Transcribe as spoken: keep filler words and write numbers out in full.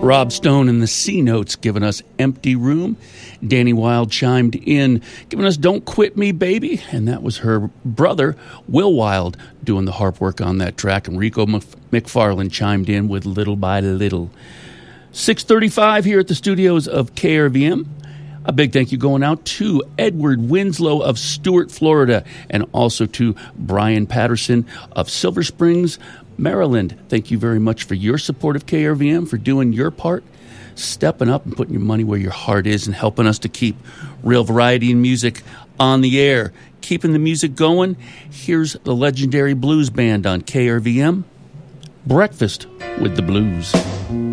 Rob Stone and the C Notes giving us Empty Room. Danny Wilde chimed in, giving us Don't Quit Me, Baby. And that was her brother, Will Wilde, doing the harp work on that track. And Rico McFarlane chimed in with Little by Little. six thirty-five here at the studios of K R V M. A big thank you going out to Edward Winslow of Stuart, Florida, and also to Brian Patterson of Silver Springs, Maryland. Thank you very much for your support of K R V M, for doing your part, stepping up and putting your money where your heart is, and helping us to keep real variety in music on the air. Keeping the music going, here's the legendary blues band on K R V M, Breakfast with the Blues.